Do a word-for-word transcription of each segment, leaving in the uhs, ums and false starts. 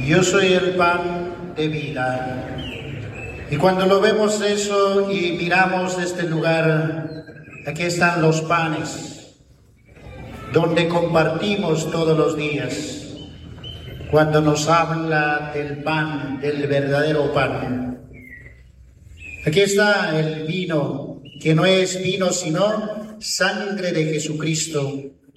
Yo soy el pan de vida. Y cuando lo vemos eso y miramos este lugar, aquí están los panes, donde compartimos todos los días. Cuando nos habla del pan, del verdadero pan. Aquí está el vino, que no es vino sino sangre de Jesucristo,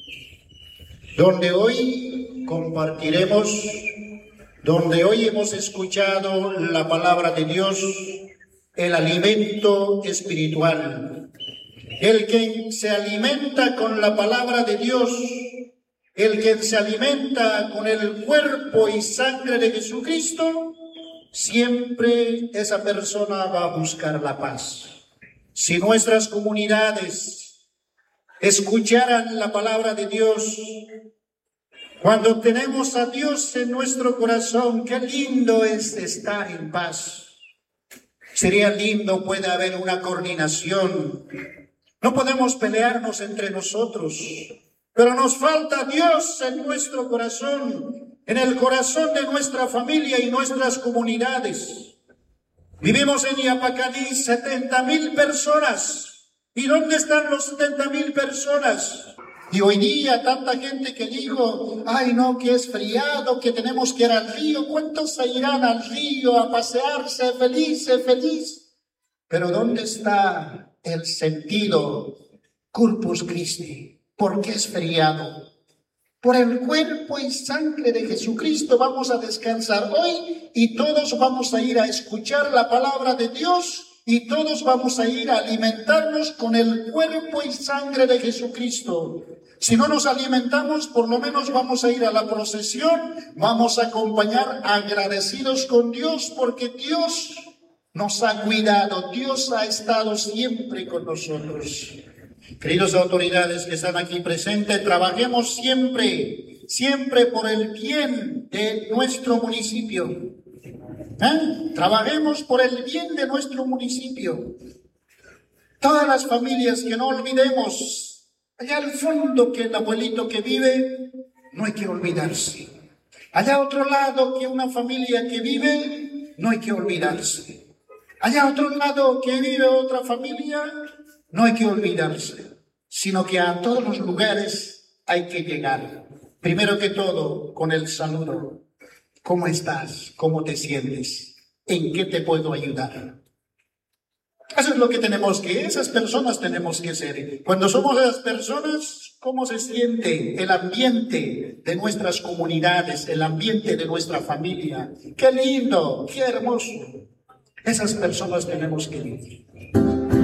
donde hoy compartiremos, donde hoy hemos escuchado la palabra de Dios, el alimento espiritual. El que se alimenta con la palabra de Dios, el que se alimenta con el cuerpo y sangre de Jesucristo, siempre esa persona va a buscar la paz. Si nuestras comunidades escucharan la palabra de Dios, cuando tenemos a Dios en nuestro corazón, qué lindo es estar en paz. Sería lindo, puede haber una coordinación. No podemos pelearnos entre nosotros, pero nos falta Dios en nuestro corazón, en el corazón de nuestra familia y nuestras comunidades. Vivimos en Yapacaní setenta mil personas. ¿Y dónde están los setenta mil personas? Y hoy día tanta gente que dijo, ay no, que es feriado, que tenemos que ir al río. ¿Cuántos se irán al río a pasearse felices, feliz? Pero ¿dónde está el sentido Corpus Christi? ¿Por qué es feriado? Por el cuerpo y sangre de Jesucristo vamos a descansar hoy y todos vamos a ir a escuchar la palabra de Dios y todos vamos a ir a alimentarnos con el cuerpo y sangre de Jesucristo. Si no nos alimentamos, por lo menos vamos a ir a la procesión, vamos a acompañar agradecidos con Dios porque Dios nos ha cuidado, Dios ha estado siempre con nosotros. Queridos autoridades que están aquí presentes, trabajemos siempre, siempre por el bien de nuestro municipio. ¿Eh? Trabajemos por el bien de nuestro municipio. Todas las familias que no olvidemos, allá al fondo que el abuelito que vive, no hay que olvidarse. Allá a otro lado que una familia que vive, no hay que olvidarse. Allá a otro lado que vive otra familia, no hay que olvidarse, sino que a todos los lugares hay que llegar. Primero que todo, con el saludo. ¿Cómo estás? ¿Cómo te sientes? ¿En qué te puedo ayudar? Eso es lo que tenemos que, esas personas tenemos que ser. Cuando somos esas personas, ¿cómo se siente el ambiente de nuestras comunidades, el ambiente de nuestra familia? ¡Qué lindo! ¡Qué hermoso! Esas personas tenemos que vivir.